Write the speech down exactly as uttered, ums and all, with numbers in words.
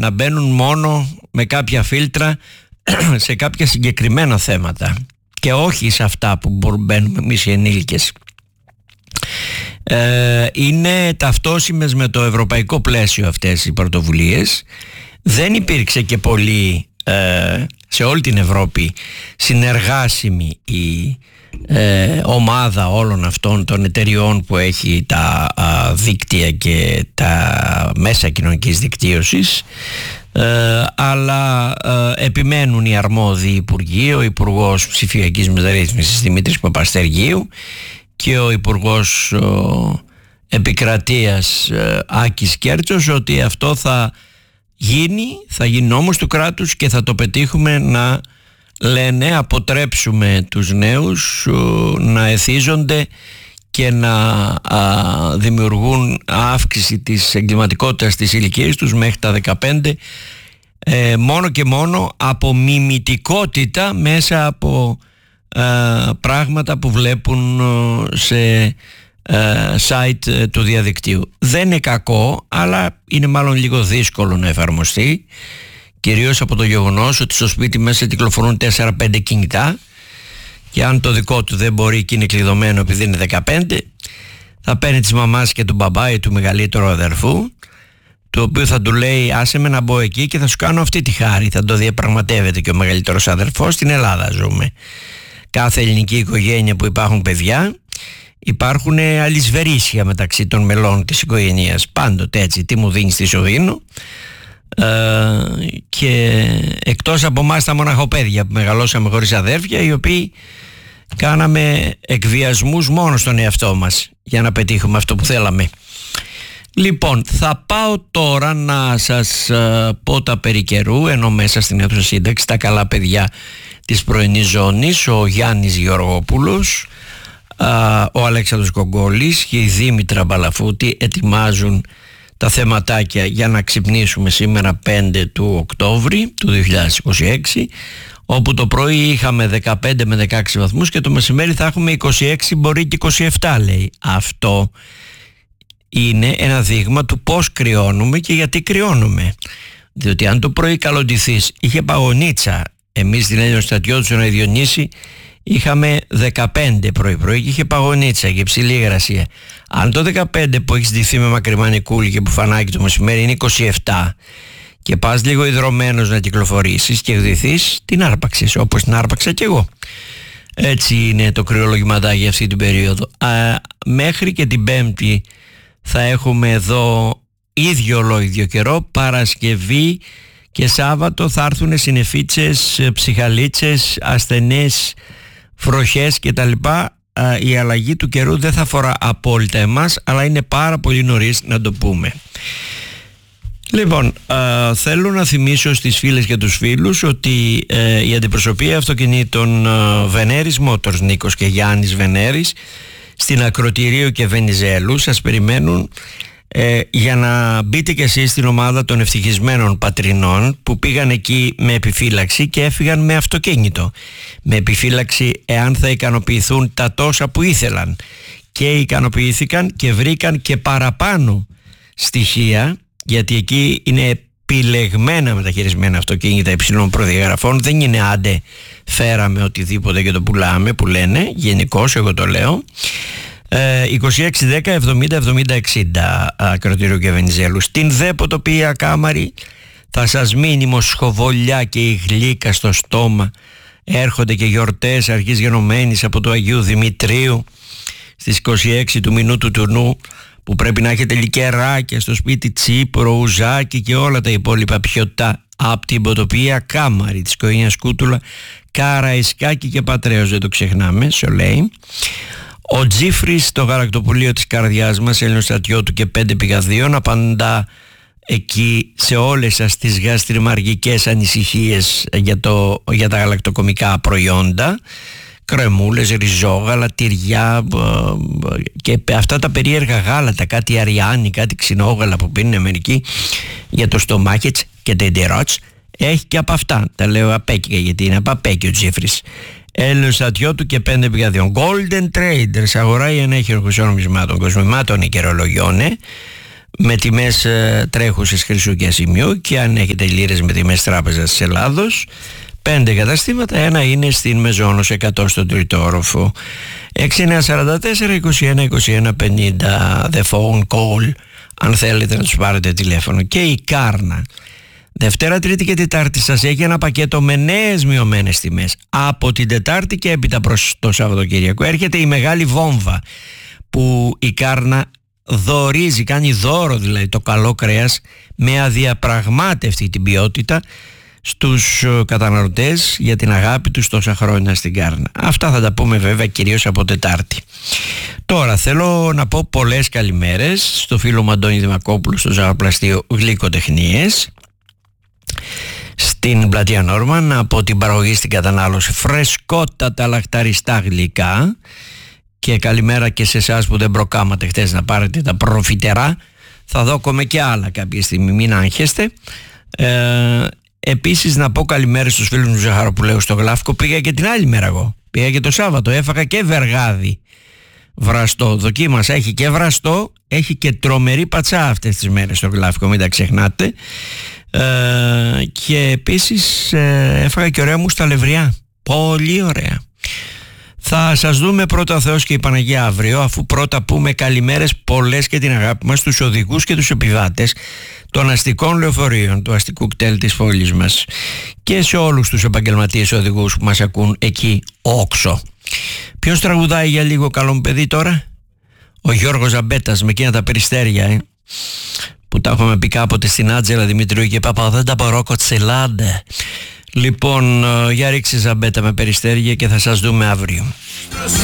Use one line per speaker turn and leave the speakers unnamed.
να μπαίνουν μόνο με κάποια φίλτρα σε κάποια συγκεκριμένα θέματα και όχι σε αυτά που μπαίνουμε εμείς οι ενήλικες. Ε, είναι ταυτόσιμες με το ευρωπαϊκό πλαίσιο αυτές οι πρωτοβουλίες. Δεν υπήρξε και πολύ ε, σε όλη την Ευρώπη συνεργάσιμη η ε, ομάδα όλων αυτών των εταιριών που έχει τα α, δίκτυα και τα μέσα κοινωνικής δικτύωσης, ε, αλλά ε, επιμένουν οι αρμόδιοι υπουργοί, ο Υπουργός Ψηφιακής Μεταρρύθμισης Δημήτρης Παπαστεργίου και ο Υπουργός ο, Επικρατείας ε, Άκης Κέρτσος, ότι αυτό θα γίνει, θα γίνει νόμος του κράτους και θα το πετύχουμε να λένε αποτρέψουμε τους νέους να εθίζονται και να α, δημιουργούν αύξηση της εγκληματικότητας της ηλικίας τους μέχρι τα δεκαπέντε, ε, μόνο και μόνο από μιμητικότητα μέσα από α, πράγματα που βλέπουν σε Uh, site uh, του διαδικτύου. Δεν είναι κακό, αλλά είναι μάλλον λίγο δύσκολο να εφαρμοστεί, κυρίως από το γεγονός ότι στο σπίτι μέσα κυκλοφορούν τέσσερα πέντε κινητά και αν το δικό του δεν μπορεί και είναι κλειδωμένο επειδή είναι δεκαπέντε, θα παίρνει της μαμάς και του μπαμπά ή του μεγαλύτερου αδερφού, το οποίο θα του λέει άσε με να μπω εκεί και θα σου κάνω αυτή τη χάρη. Θα το διαπραγματεύεται και ο μεγαλύτερος αδερφός. Στην Ελλάδα ζούμε. Κάθε ελληνική οικογένεια που υπάρχουν παιδιά, υπάρχουν αλυσβερίσια μεταξύ των μελών της οικογένειας. Πάντοτε έτσι, τι μου δίνεις τι σου δίνω. Ε, και εκτός από εμάς τα μοναχοπαίδια που μεγαλώσαμε χωρίς αδέρφια, οι οποίοι κάναμε εκβιασμούς μόνο στον εαυτό μας για να πετύχουμε αυτό που θέλαμε. Λοιπόν, θα πάω τώρα να σας uh, πω τα περί καιρού, ενώ μέσα στην αίθουσα σύνταξη τα καλά παιδιά της πρωινής ζώνης, ο Γιάννης Γεωργόπουλος, uh, ο Αλέξανδρος Κογκόλης και η Δήμητρα Μπαλαφούτη ετοιμάζουν τα θεματάκια για να ξυπνήσουμε σήμερα πέντε του Οκτώβρη του δύο χιλιάδες είκοσι έξι, όπου το πρωί είχαμε δεκαπέντε με δεκαέξι βαθμούς και το μεσημέρι θα έχουμε είκοσι έξι, μπορεί και είκοσι επτά λέει. Αυτό είναι ένα δείγμα του πώς κρυώνουμε και γιατί κρυώνουμε. Διότι αν το πρωί καλοντηθείς είχε παγωνίτσα, εμείς στην Έλληνο Στρατιώτου στον Διονύση είχαμε δεκαπέντε πρωί πρωί και είχε παγωνίτσα και υψηλή υγρασία. Αν το δεκαπέντε που έχεις ντυθεί με μακριμανικούλι και μπουφανάκι το μεσημέρι είναι είκοσι επτά και πας λίγο ιδρωμένος να κυκλοφορήσεις και γδυθείς, την άρπαξες όπως την άρπαξα κι εγώ. Έτσι είναι το κρυολογηματάκι για αυτή την περίοδο. Α, μέχρι και την Πέμπτη θα έχουμε εδώ ίδιο ολόιδιο καιρό. Παρασκευή και Σάββατο θα έρθουν συννεφίτσες, ψυχαλίτσες, ασθενές, βροχές κτλ. Η αλλαγή του καιρού δεν θα αφορά απόλυτα εμάς, αλλά είναι πάρα πολύ νωρίς να το πούμε. Λοιπόν, α, θέλω να θυμίσω στις φίλες και τους φίλους ότι ε, η αντιπροσωπεία αυτοκινήτων ε, Βενέρης Motors, Νίκος και Γιάννης Βενέρης, στην Ακροτηρίου και Βενιζέλου σας περιμένουν ε, για να μπείτε κι εσείς στην ομάδα των ευτυχισμένων πατρινών που πήγαν εκεί με επιφύλαξη και έφυγαν με αυτοκίνητο. Με επιφύλαξη εάν θα ικανοποιηθούν τα τόσα που ήθελαν, και ικανοποιήθηκαν και βρήκαν και παραπάνω στοιχεία, γιατί εκεί είναι επιλεγμένα μεταχειρισμένα αυτοκίνητα υψηλών προδιαγραφών. Δεν είναι άντε φέραμε οτιδήποτε και το πουλάμε που λένε, γενικώς εγώ το λέω. ε, είκοσι έξι δέκα εβδομήντα εβδομήντα εξήντα Ακροτήριο και Βενιζέλου. Στην Δέποτοπία Κάμαρη θα σας μείνει μοσχοβολιά και η γλύκα στο στόμα. Έρχονται και γιορτές αρχής γενομένης από το Αγίου Δημητρίου στις είκοσι έξι του μηνού του τουρνού, που πρέπει να έχετε λικεράκια στο σπίτι, τσίπρο, ουζάκι και όλα τα υπόλοιπα πιωτά από την Ποτοπία Κάμαρη της οικογένειας Κούτουλα, Καραϊσκάκη και Πατρέως, δεν το ξεχνάμε, σου λέει. Ο Τζίφρης, το γαλακτοπουλείο της καρδιάς μας, Έλληνος Στρατιώτου και πέντε πηγαδίων, απαντά εκεί σε όλες σας τις γαστριμαργικές ανησυχίες για, το, για τα γαλακτοκομικά προϊόντα, κρεμούλες, ριζόγαλα, τυριά και αυτά τα περίεργα γάλατα, κάτι αριάνι, κάτι ξινόγαλα που πίνουν μερικοί για το στομάχιτς και τεντιρότς. Έχει και από αυτά, τα λέω απέκια γιατί είναι από απέκιο ο Τζίφρης. Έλληνος Στρατιώτου και πέντε πηγαδιών. Golden Traders, αγορά η ενέχειρο χρυσών νομισμάτων, κοσμημάτων, οικερολογιών, ε. με τιμές ε, τρέχουσες χρυσού και ασημιού, και αν έχετε λίρες με τιμές τράπεζας της Ελλάδος, πέντε καταστήματα, ένα είναι στην Μεζόνος εκατό στον τρίτο όροφο. έξι εννιά τέσσερα τέσσερα είκοσι ένα είκοσι ένα πενήντα The Phone Call, αν θέλετε να τους πάρετε τηλέφωνο. Και η Κάρνα Δευτέρα, Τρίτη και Τετάρτη σας έχει ένα πακέτο με νέες μειωμένες τιμές. Από την Τετάρτη και έπειτα προς το Σαββατοκύριακο έρχεται η μεγάλη βόμβα που η Κάρνα δωρίζει, κάνει δώρο δηλαδή το καλό κρέας με αδιαπραγμάτευτη την ποιότητα στους καταναλωτές για την αγάπη τους τόσα χρόνια στην Κάρνα. Αυτά θα τα πούμε βέβαια κυρίως από Τετάρτη. Τώρα θέλω να πω πολλές καλημέρες στο φίλο μου Αντώνη Δημακόπουλου στο Ζαχαροπλαστείο Γλυκοτεχνίες στην πλατεία Νόρμαν, από την παραγωγή στην κατανάλωση φρεσκότατα λαχταριστά γλυκά. Και καλημέρα και σε εσάς που δεν προκάματε χτες να πάρετε τα προφιτερά. Θα δώκομαι και άλλα κάποια στιγμή, μην άγχεστε. ε, Επίσης να πω καλημέρα στους φίλους μου Ζαχαροπουλαίου στο Γλάφκο. Πήγα και την άλλη μέρα εγώ, πήγα και το Σάββατο, έφαγα και βεργάδι βραστό, δοκίμασα, έχει και βραστό, έχει και τρομερή πατσά αυτές τις μέρες στο Γλάφκο, μην τα ξεχνάτε. ε, Και επίσης ε, έφαγα και ωραία μου στα λευριά, πολύ ωραία. Θα σας δούμε πρώτα ο Θεός και η Παναγία αύριο, αφού πρώτα πούμε καλημέρες πολλές και την αγάπη μας στους οδηγούς και τους επιβάτες των αστικών λεωφορείων, του αστικού κτέλ της πόλης μας, και σε όλους τους επαγγελματίες οδηγούς που μας ακούν εκεί όξο. Ποιος τραγουδάει για λίγο καλό μου παιδί τώρα? Ο Γιώργος Ζαμπέτας με εκείνα τα περιστέρια, ε, που τα έχουμε πει κάποτε στην Άτζελα Δημητρίου και πάπα δεν τα μπορώ κοτσελάντε. Λοιπόν, για ρίξε Ζαμπέτα με περιστέρια και θα σας δούμε αύριο.